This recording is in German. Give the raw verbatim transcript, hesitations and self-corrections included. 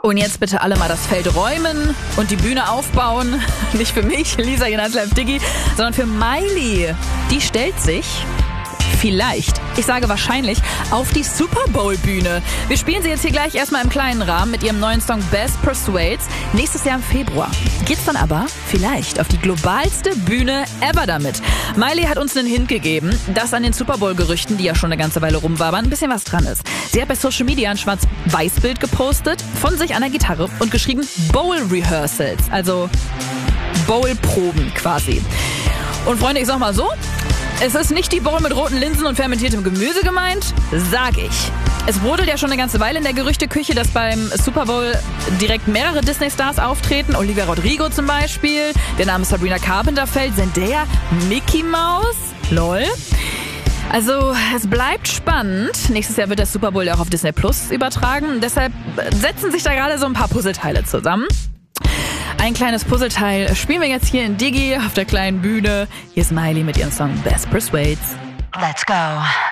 Und jetzt bitte alle mal das Feld räumen und die Bühne aufbauen. Nicht für mich, Lisa hier in eins Live Diggi, sondern für Miley. Die stellt sich vielleicht, ich sage wahrscheinlich, auf die Super Bowl Bühne. Wir spielen sie jetzt hier gleich erstmal im kleinen Rahmen mit ihrem neuen Song Best Persuades. Nächstes Jahr im Februar geht's dann aber vielleicht auf die globalste Bühne ever damit. Miley hat uns einen Hint gegeben, dass an den Super Bowl Gerüchten, die ja schon eine ganze Weile rumwabern, ein bisschen was dran ist. Sie hat bei Social Media ein Schwarz-Weiß-Bild gepostet von sich an der Gitarre und geschrieben Bowl Rehearsals, also Bowl-Proben quasi. Und Freunde, ich sag mal so, es ist nicht die Bowl mit roten Linsen und fermentiertem Gemüse gemeint, sag ich. Es brodelt ja schon eine ganze Weile in der Gerüchteküche, dass beim Super Bowl direkt mehrere Disney-Stars auftreten. Olivia Rodrigo zum Beispiel, der Name Sabrina Carpenter fällt, Zendaya, Mickey Mouse, lol. Also es bleibt spannend. Nächstes Jahr wird der Super Bowl ja auch auf Disney Plus übertragen. Deshalb setzen sich da gerade so ein paar Puzzleteile zusammen. Ein kleines Puzzleteil spielen wir jetzt hier in Diggi auf der kleinen Bühne. Hier ist Miley mit ihrem Song Best Persuades. Let's go.